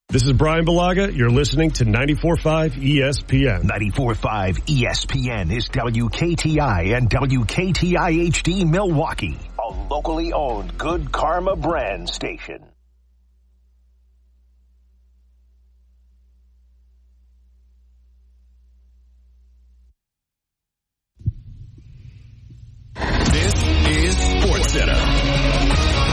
This is Brian Balaga. You're listening to 94.5 ESPN. 94.5 ESPN is WKTI and WKTI HD Milwaukee, a locally owned Good Karma brand station. This is SportsCenter.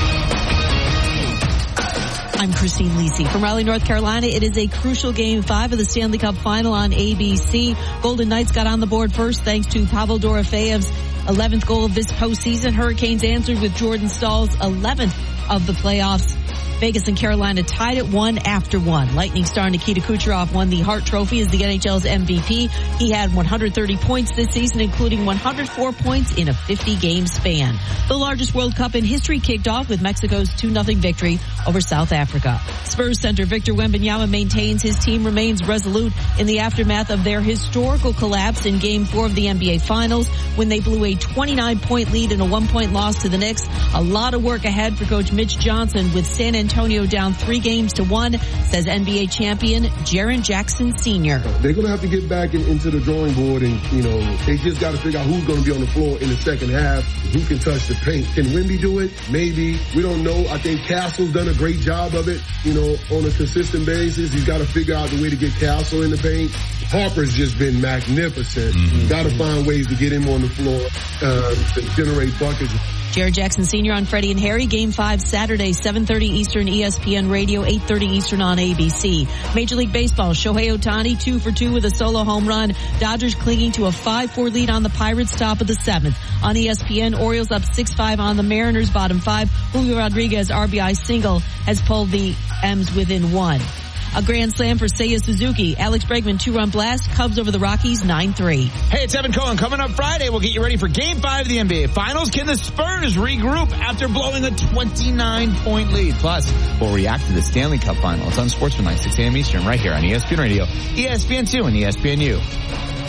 I'm Christine Lisi from Raleigh, North Carolina. It is a crucial Game 5 of the Stanley Cup Final on ABC. Golden Knights got on the board first thanks to Pavel Dorofeyev's 11th goal of this postseason. Hurricanes answered with Jordan Stahl's 11th of the playoffs. Vegas and Carolina tied at 1 after 1. Lightning star Nikita Kucherov won the Hart Trophy as the NHL's MVP. He had 130 points this season, including 104 points in a 50-game span. The largest World Cup in history kicked off with Mexico's 2-0 victory over South Africa. Spurs center Victor Wembanyama maintains his team remains resolute in the aftermath of their historical collapse in Game 4 of the NBA Finals when they blew a 29-point lead in a 1-point loss to the Knicks. A lot of work ahead for Coach Mitch Johnson with San Antonio down 3-1, says NBA champion Jaren Jackson Sr. They're going to have to get back into the drawing board and, they just got to figure out who's going to be on the floor in the second half, who can touch the paint. Can Wemby do it? Maybe. We don't know. I think Castle's done a great job of it, on a consistent basis. He's got to figure out the way to get Castle in the paint. Harper's just been magnificent. Got to find ways to get him on the floor to generate buckets. Jaren Jackson Sr. on Freddie and Harry. Game 5 Saturday, 7:30 Eastern, ESPN Radio, 8:30 Eastern on ABC. Major League Baseball, Shohei Ohtani 2 for 2 with a solo home run. Dodgers clinging to a 5-4 lead on the Pirates top of the 7th. On ESPN, Orioles up 6-5 on the Mariners, bottom 5. Julio Rodriguez RBI single has pulled the M's within 1. A grand slam for Seiya Suzuki. Alex Bregman 2-run blast. Cubs over the Rockies 9-3. Hey, it's Evan Cohen. Coming up Friday, we'll get you ready for Game 5 of the NBA Finals. Can the Spurs regroup after blowing a 29-point lead? Plus, we'll react to the Stanley Cup Final. It's on Sportsman Night, 6 a.m. Eastern, right here on ESPN Radio, ESPN2, and ESPNU.